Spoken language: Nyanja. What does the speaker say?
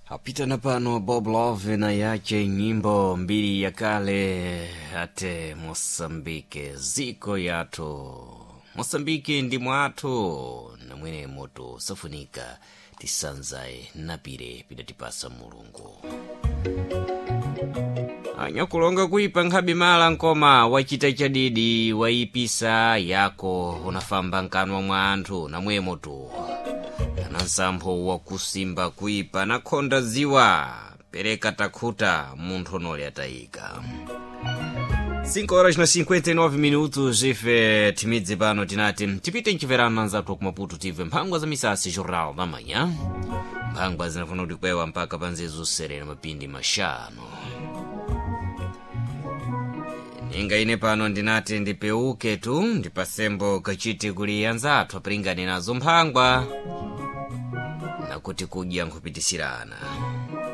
Apita na pano Bob Love na yake nyimbo mbili ya kale ate Mosambike ziko yato. Mosambike ndi mwatu na mwene moto safunika tisanzae napire pidatipasa mulungu. Anyakulonga kuipa nkhabimala nkoma wachita chadidi waipisa yako unafamba nkanwa mwa anthu na mwe moto. Nansampo wakusimba kuipa na konda ziwa pereka takhuta munthu nole atayika. 5:59 ife timidzi pano tinati tipite nchiverano anzathu kumaputu tive mphangwa za misasi jornal da manhã. Mphangwa zinafuna kuti kwewa mpaka panzezu serena mapindi mashano. Ninga ine pano ndinati ndipeuke tu ndipasembo kachiti kuli anzathu apringane nazo mphangwa kuti kudya nkupitisirana.